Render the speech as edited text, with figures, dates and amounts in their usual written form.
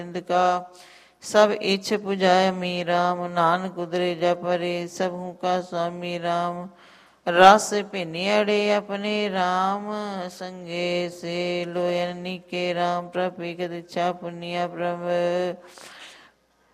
का सब इच्छ पुजाय मी राम, नानक उदरे जपरे सबहु का स्वामी राम। रस पिनियड़े अपने राम, संगे से लोयनी के राम। प्रपिगत इच्छा पुनिया प्रभ,